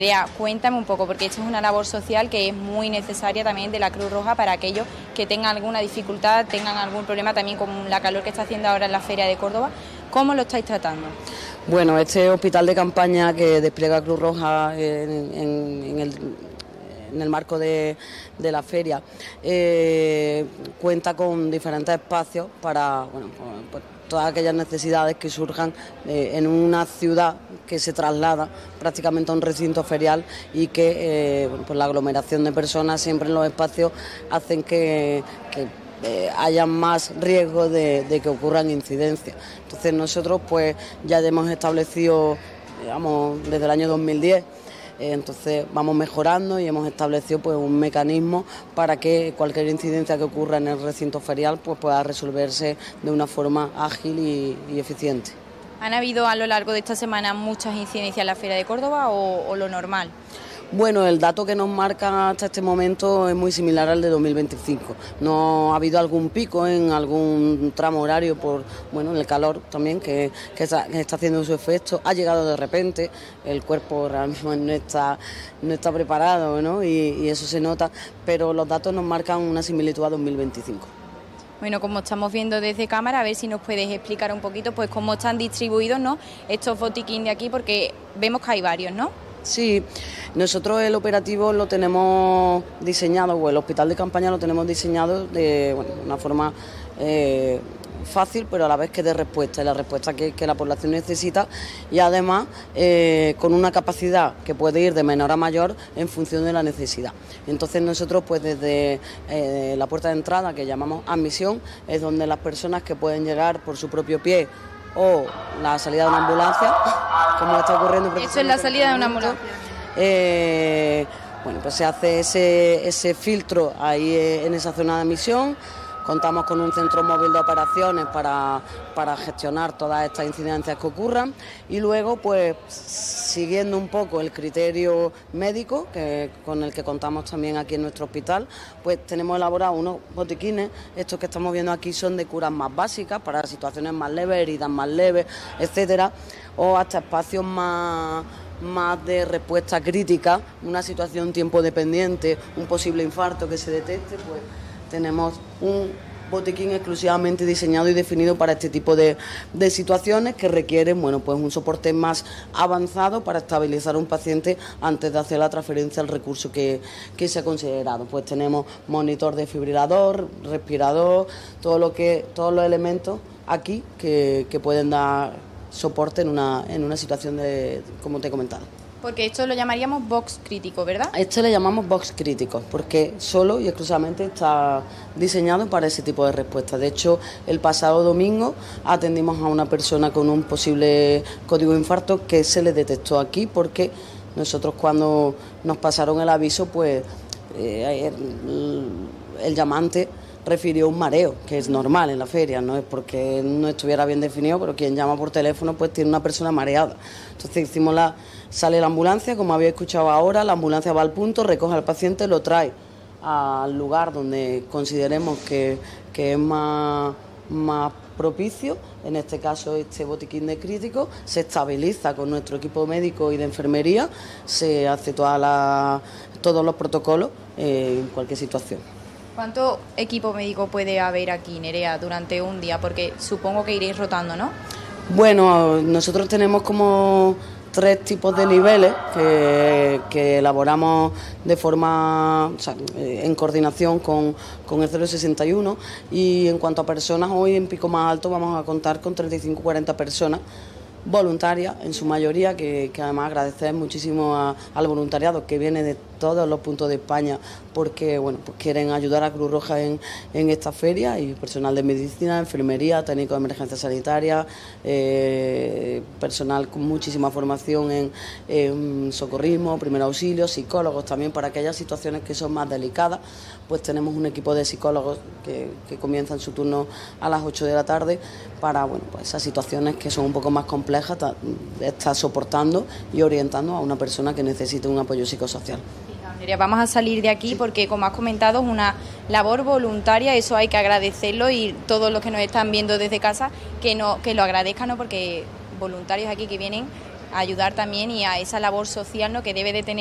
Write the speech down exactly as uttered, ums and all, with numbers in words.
Nerea, cuéntame un poco, porque esto es una labor social que es muy necesaria también de la Cruz Roja para aquellos que tengan alguna dificultad, tengan algún problema también con la calor que está haciendo ahora en la Feria de Córdoba. ¿Cómo lo estáis tratando? Bueno, este hospital de campaña que despliega Cruz Roja en, en, en el... en el marco de, de la feria, eh, cuenta con diferentes espacios para bueno, pues, todas aquellas necesidades que surjan eh, en una ciudad que se traslada prácticamente a un recinto ferial y que eh, bueno, pues la aglomeración de personas siempre en los espacios hacen que, que eh, haya más riesgo de, de que ocurran incidencias. Entonces nosotros pues ya hemos establecido, digamos, desde el año dos mil diez, entonces vamos mejorando y hemos establecido pues un mecanismo para que cualquier incidencia que ocurra en el recinto ferial pues pueda resolverse de una forma ágil y, y eficiente. ¿Han habido a lo largo de esta semana muchas incidencias en la Feria de Córdoba o, o lo normal? Bueno, el dato que nos marca hasta este momento es muy similar al de dos mil veinticinco. No ha habido algún pico en algún tramo horario por bueno, el calor también que, que, está, que está haciendo su efecto. Ha llegado de repente, el cuerpo realmente no está, no está preparado, ¿no? y, y eso se nota, pero los datos nos marcan una similitud a dos mil veinticinco. Bueno, como estamos viendo desde cámara, a ver si nos puedes explicar un poquito pues cómo están distribuidos, ¿no?, estos botiquín de aquí, porque vemos que hay varios, ¿no? Sí, nosotros el operativo lo tenemos diseñado, o el hospital de campaña lo tenemos diseñado de bueno, una forma eh, fácil, pero a la vez que de respuesta, y la respuesta que, que la población necesita, y además eh, con una capacidad que puede ir de menor a mayor en función de la necesidad. Entonces nosotros pues desde eh, la puerta de entrada, que llamamos admisión, es donde las personas que pueden llegar por su propio pie o la salida de una ambulancia, como está ocurriendo. Eso es la salida de una ambulancia. Eh, bueno, pues se hace ese, ese filtro ahí en esa zona de admisión. Contamos con un centro móvil de operaciones para, para gestionar todas estas incidencias que ocurran y luego, pues, siguiendo un poco el criterio médico que, con el que contamos también aquí en nuestro hospital, pues tenemos elaborados unos botiquines. Estos que estamos viendo aquí son de curas más básicas para situaciones más leves, heridas más leves, etcétera, o hasta espacios más... más de respuesta crítica, una situación tiempo dependiente, un posible infarto que se detecte, pues tenemos un botiquín exclusivamente diseñado y definido para este tipo de, de situaciones que requieren bueno, pues un soporte más avanzado para estabilizar a un paciente antes de hacer la transferencia al recurso que, que se ha considerado. Pues tenemos monitor desfibrilador, respirador, todo lo que, todos los elementos aquí que, que pueden dar soporte en una, en una situación de, como te he comentado. Porque esto lo llamaríamos box crítico, ¿verdad? A este le llamamos box crítico, porque solo y exclusivamente está diseñado para ese tipo de respuesta. De hecho, el pasado domingo atendimos a una persona con un posible código de infarto que se le detectó aquí, porque nosotros cuando nos pasaron el aviso, pues eh, el, el llamante refirió un mareo, que es normal en la feria, no es porque no estuviera bien definido, pero quien llama por teléfono pues tiene una persona mareada. Entonces hicimos la, sale la ambulancia, como habéis escuchado ahora, la ambulancia va al punto, recoge al paciente, lo trae al lugar donde consideremos que, que es más, más propicio, en este caso este botiquín de crítico, se estabiliza con nuestro equipo médico y de enfermería, se hace toda la, todos los protocolos eh, en cualquier situación. ¿Cuánto equipo médico puede haber aquí, Nerea, durante un día? Porque supongo que iréis rotando, ¿no? Bueno, nosotros tenemos como tres tipos de niveles que, que elaboramos de forma, o sea, en coordinación con, con el cero sesenta y uno, y en cuanto a personas, hoy en pico más alto vamos a contar con treinta y cinco a cuarenta personas voluntarias, en su mayoría, que, que además agradecer muchísimo a, al voluntariado que viene de todos los puntos de España, porque bueno, pues quieren ayudar a Cruz Roja en, en esta feria, y personal de medicina, enfermería, técnicos de emergencia sanitaria, eh, personal con muchísima formación en, en socorrismo, primer auxilio, psicólogos también para aquellas situaciones que son más delicadas. Pues tenemos un equipo de psicólogos que, que comienzan su turno a las ocho de la tarde para bueno, pues esas situaciones que son un poco más complejas, estar soportando y orientando a una persona que necesite un apoyo psicosocial. Vamos a salir de aquí porque, como has comentado, es una labor voluntaria, eso hay que agradecerlo, y todos los que nos están viendo desde casa que no que lo agradezcan, ¿no? Porque voluntarios aquí que vienen ayudar también y a esa labor social, ¿no?, que debe de tener